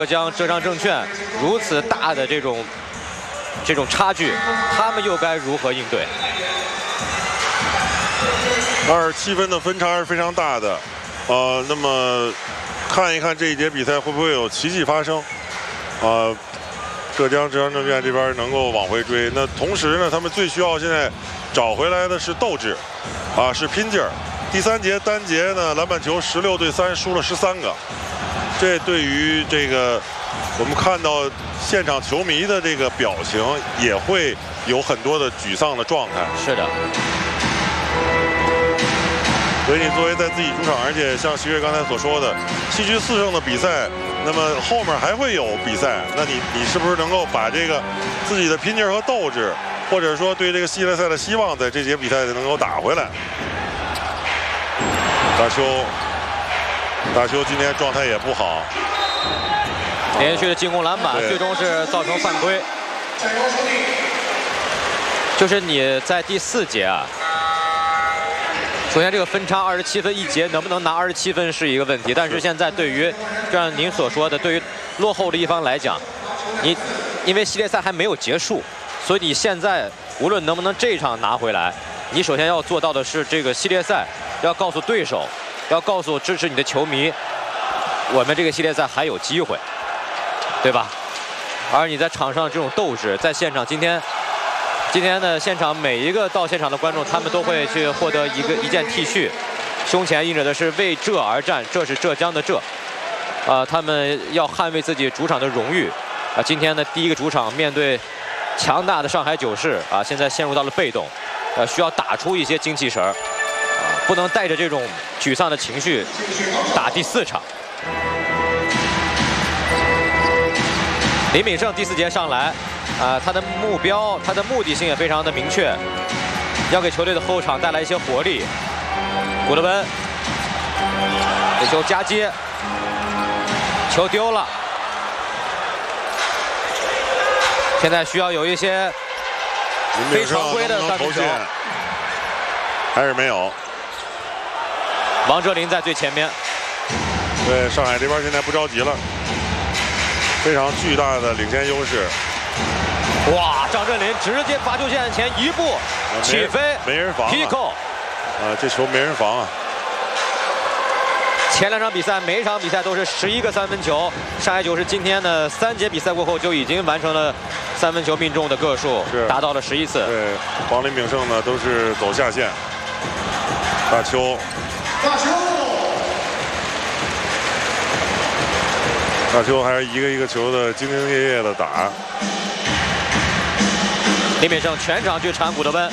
浙江证券如此大的这种差距，他们又该如何应对 ？27分的分差是非常大的，那么看一看这一节比赛会不会有奇迹发生？浙江证券这边能够往回追，那同时呢，他们最需要现在找回来的是斗志，是拼劲儿。第3节单节呢，篮板球16对3输了13个，这对于这个我们看到现场球迷的这个表情也会有很多的沮丧的状态。 是的。 所以你作为在自己主场，而且像徐悦刚才所说的7局4胜的比赛，那么后面还会有比赛，那你是不是能够把这个自己的拼劲和斗志，或者说对这个系列赛的希望，在这节比赛能够打回来？大邱今天状态也不好， 连续的进攻篮板，最终是造成犯规。就是你在第4节啊。首先，这个分差27分一节，能不能拿27分是一个问题。但是现在对于，就像您所说的，对于落后的一方来讲，因为系列赛还没有结束，所以你现在无论能不能这一场拿回来，你首先要做到的是这个系列赛要告诉对手，要告诉支持你的球迷，我们这个系列赛还有机会，对吧？而你在场上这种斗志，在现场今天呢，现场每一个到现场的观众，他们都会去获得一件 T 恤，胸前印着的是为浙而战，这是浙江的浙，他们要捍卫自己主场的荣誉，今天呢第一个主场面对强大的上海九世，现在陷入到了被动，需要打出一些精气神儿，不能带着这种沮丧的情绪打第4场。林敏胜第4节上来。他的目标，他的目的性也非常的明确，要给球队的后场带来一些活力。古德温，这球夹接，球丢了。现在需要有一些非常规的3分球， 还是没有。 王哲林在最前面。 对，上海这边现在不着急了，非常巨大的领先优势。 哇！张镇麟直接罚球线前1步起飞， 没人防 ，Pico， 这球没人防啊。 前2场比赛，每一场比赛都是11个3分球。上海九世今天呢3节比赛过后就已经完成了3分球命中的个数，达到了11次。 对，黄林炳胜呢都是走下线。大邱，还是一个球的兢兢业业的打。 林敏胜全场去缠古德温，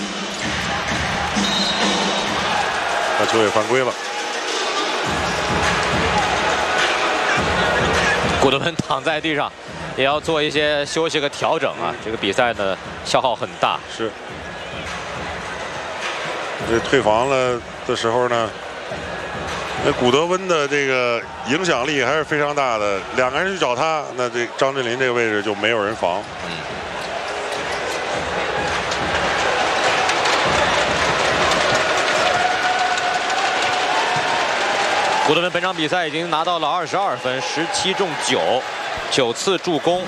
大邱也犯规了。 古德温躺在地上，也要做一些休息和调整啊。这个比赛呢消耗很大。 是。这退防了的时候呢，那古德温的这个影响力还是非常大的。2个人去找他，那这张镇麟这个位置就没有人防。 古德温本场比赛已经拿到了22分，17中9，9次助攻。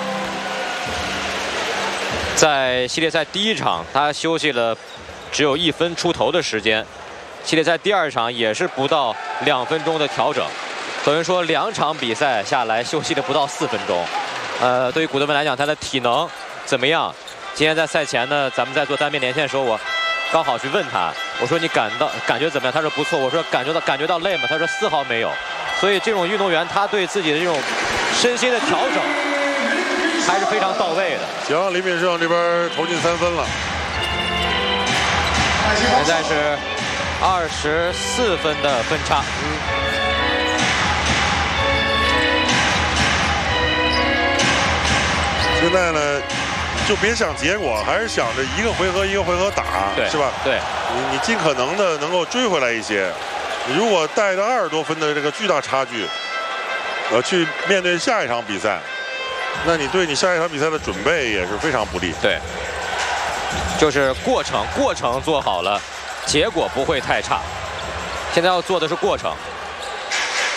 在系列赛第1场，他休息了只有1分出头的时间；系列赛第2场也是不到2分钟的调整，等于说2场比赛下来休息了不到4分钟。对于古德温来讲，他的体能怎么样？今天在赛前呢，咱们在做单边连线的时候，我刚好去问他，我说你感觉怎么样？他说不错。我说感觉到累吗？他说丝毫没有。所以这种运动员，他对自己的这种身心的调整还是非常到位的。 行，林敏胜这边投进3分了。 现在是24分的分差。 现在呢，就别想结果，还是想着一个回合一个回合打，是吧？ 对， 你尽可能的能够追回来一些。你如果带着20多分的这个巨大差距，去面对下一场比赛，那你对你下一场比赛的准备也是非常不利。 对，就是过程做好了，结果不会太差。现在要做的是过程。